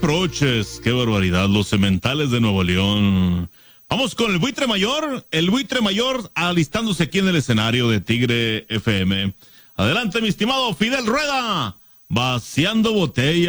Proches, qué barbaridad, los cementales de Nuevo León. Vamos con el buitre mayor alistándose aquí en el escenario de Tigre FM. Adelante, mi estimado Fidel Rueda, vaciando botella.